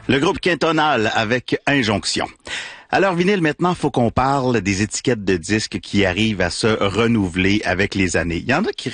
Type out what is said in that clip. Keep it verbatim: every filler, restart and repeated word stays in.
Le groupe Quintonal avec Injonction. Alors, vinyle, maintenant, faut qu'on parle des étiquettes de disques qui arrivent à se renouveler avec les années. Il y en a qui